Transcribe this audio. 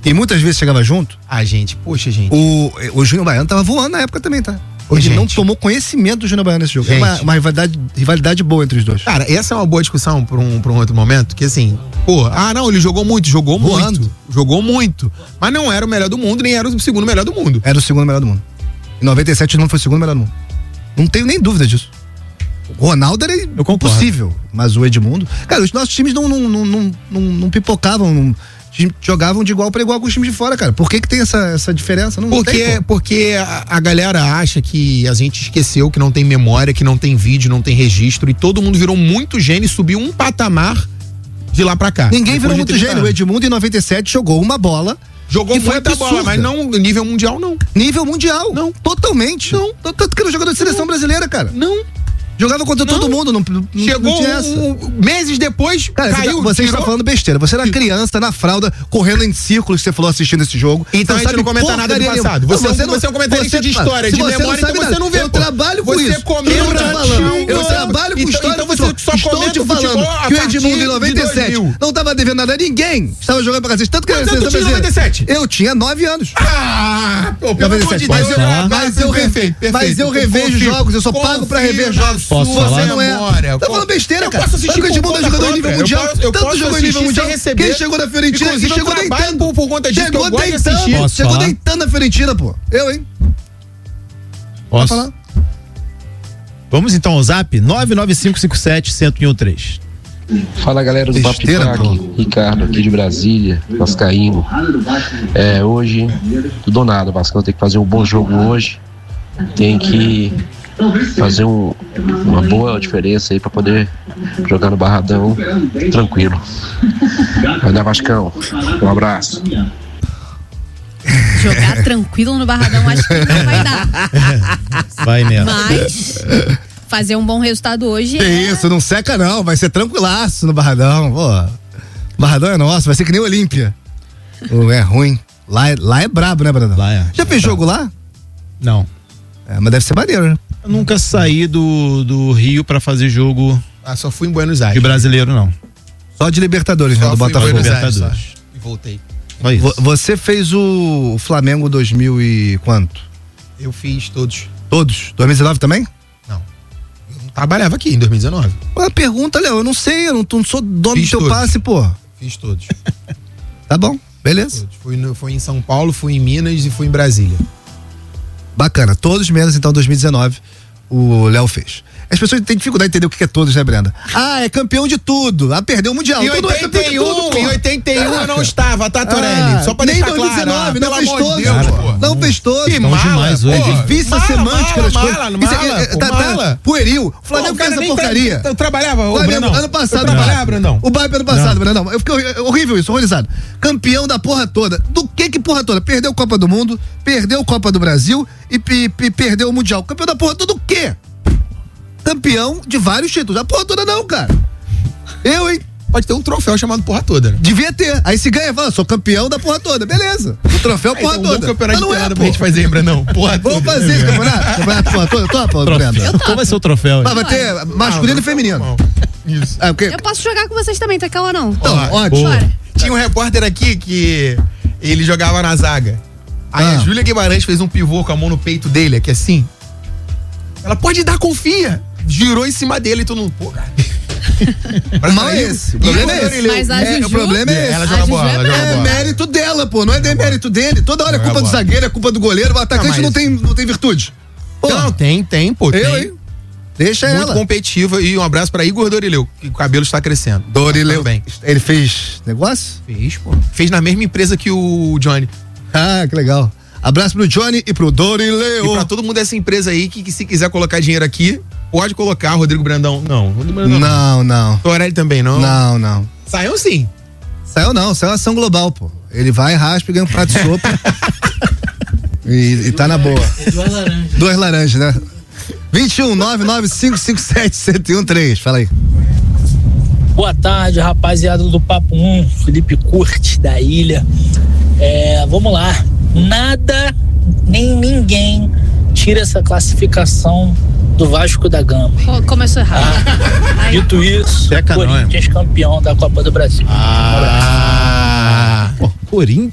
e muitas vezes chegava junto. Gente, poxa, gente. O Júnior Baiano tava voando na época também, tá? Ele gente. não tomou conhecimento do Júnior Baiano nesse jogo. Gente. É uma rivalidade boa entre os dois. Cara, essa é uma boa discussão pra um outro momento, que assim, não, ele jogou muito. Jogou muito. Mas não era o melhor do mundo, nem era o segundo melhor do mundo. Era o segundo melhor do mundo. Em 97 não foi o segundo melhor do mundo. Não tenho nem dúvida disso. O Ronaldo era impossível, mas o Edmundo... Cara, os nossos times não pipocavam, jogavam de igual para igual com os times de fora, cara. Por que tem essa diferença? Porque a galera acha que a gente esqueceu, que não tem memória, que não tem vídeo, não tem registro, e todo mundo virou muito gênio e subiu um patamar de lá pra cá. Ninguém virou muito gênio. O Edmundo em 97 jogou uma bola... Jogou muita bola, mas não nível mundial, não. Nível mundial? Não. Totalmente. Não. Tanto que era jogador de seleção brasileira, cara. Não. Jogava contra todo mundo, não chegou tinha essa. Meses depois, cara, caiu. Você está falando besteira. Você era criança, na fralda, correndo em círculos, você falou assistindo esse jogo. Então a gente não comenta nada do passado. Você é um comentarista de história, de memória, então você não vê. Eu trabalho com isso. Eu trabalho com história. Então você só estou te falando que o Edmundo em 97 não estava devendo nada a ninguém. Estava jogando pra cacete. Tanto que eu tinha 97. Eu tinha 9 anos. Pelo amor de Deus. Mas eu revejo jogos, eu só pago pra rever jogos. Posso falar? Não é. Tá falando besteira, cara. Eu posso assistir o Edmundo é jogador de nível mundial. Tanto jogou em nível mundial. Quem chegou na Fiorentina e chegou deitando. Por conta disso, chegou deitando. Chegou deitando na Fiorentina, pô. Eu, hein? Posso falar? Vamos então ao zap 99557-1013. Fala, galera do Papo Ricardo aqui de Brasília, Vascaíno. Hoje, tudo ou nada, o Vascão tem que fazer um bom jogo hoje, tem que fazer uma boa diferença aí pra poder jogar no Barradão tranquilo. Vai dar, Vascão, um abraço. Jogar tranquilo no Barradão acho que não vai dar. Vai mesmo. Mas fazer um bom resultado hoje isso, não seca não, vai ser tranquilaço no Barradão. Pô, Barradão é nosso, vai ser que nem Olímpia. É ruim. Lá é brabo, né, Brandão? Lá é. Já fez jogo lá? Não. Mas deve ser maneiro, né? Eu nunca saí do Rio pra fazer jogo. Só fui em Buenos Aires. De brasileiro, não. Só de Libertadores, né? Do Botafogo. Libertadores. E voltei. Você fez o Flamengo 2000 e quanto? Eu fiz todos. Todos? 2019 também? Não. Eu não trabalhava aqui em 2019. Pergunta, Léo, eu não sei, eu não sou dono do teu passe, pô. Fiz todos. Tá bom, beleza. Fui em São Paulo, fui em Minas e fui em Brasília. Bacana, todos menos então 2019 o Léo fez. As pessoas têm dificuldade de entender o que é todos, né, Brenda? É campeão de tudo. Perdeu o Mundial. Em 81 eu não estava, tá, Torelli? Só pra nem deixar 2019, claro. não fez todos. Não fez todos. Que mala, é difícil a semântica das coisas. Mala. Pueril. O Flamengo fez essa porcaria. Eu trabalhava, ano passado. Trabalhava, Brandão. O Bahia ano passado, Brandão. Eu fiquei horrível isso, horrorizado. Campeão da porra toda. Do que porra toda? Perdeu a Copa do Mundo, perdeu a Copa do Brasil e perdeu o Mundial. Campeão da porra toda do quê? Campeão de vários títulos. A porra toda não, cara. Hein? Pode ter um troféu chamado porra toda, né? Devia ter. Aí se ganha, fala, sou campeão da porra toda. Beleza. O troféu porra toda. Um campeonato de porrada pra gente fazer, Brandão. Porra toda. Vamos fazer esse campeonato? Campeonato porra toda? Topa, Brenda? Qual vai ser o troféu? Vai ter masculino e feminino. Isso. Eu posso jogar com vocês também, tá calma não? Então, ótimo. Tinha um repórter aqui que ele jogava na zaga. Aí a Júlia Guimarães fez um pivô com a mão no peito dele, aqui assim. Ela pode dar, confia. Girou em cima dele e todo mundo, pô, cara. Mal é esse. O problema é esse. Mas a Juju, o problema é esse. Ela joga bola, É mérito dela, pô. Não é demérito dele. Toda hora é culpa do zagueiro, é culpa do goleiro. O atacante não tem virtude. Pô. Não, tem, pô. Hein? Deixa muito ela. Muito competitiva. E um abraço pra Igor Dorileu, que o cabelo está crescendo. Dorileu. Ele fez negócio? Fez, pô. Fez na mesma empresa que o Johnny. Que legal. Abraço pro Johnny e pro Dorileu. E pra todo mundo dessa empresa aí que se quiser colocar dinheiro aqui, pode colocar. Rodrigo Brandão. Não. Rodrigo Brandão não. Torelli também não. Não. Saiu sim. Saiu ação global, pô. Ele vai, raspa e ganha um prato de sopa. e tá na boa. 2 laranjas, né? 21-99557-1013. Fala aí. Boa tarde, rapaziada do Papo 1, Felipe Curte da Ilha. Vamos lá. Nada, nem ninguém tira essa classificação do Vasco da Gama. Começou errado. Dito isso, Corinthians campeão da Copa do Brasil. Corinthians.